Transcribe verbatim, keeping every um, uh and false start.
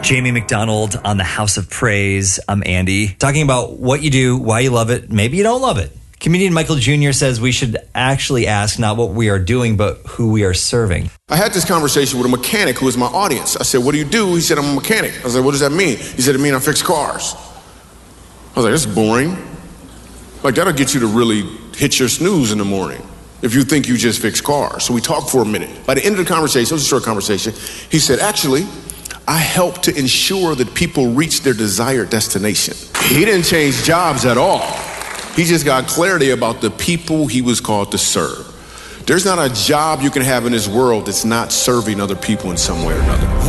Jamie McDonald on the House of Praise. I'm Andy, talking about what you do, why you love it, maybe you don't love it. Comedian Michael Junior says we should actually ask not what we are doing, but who we are serving. I had this conversation with a mechanic who was my audience. I said, what do you do? He said, I'm a mechanic. I was like, what does that mean? He said, it means I fix cars. I was like, that's boring. Like, that'll get you to really hit your snooze in the morning if you think you just fix cars. So we talked for a minute. By the end of the conversation, it was a short conversation, he said, actually, I help to ensure that people reach their desired destination. He didn't change jobs at all. He just got clarity about the people he was called to serve. There's not a job you can have in this world that's not serving other people in some way or another.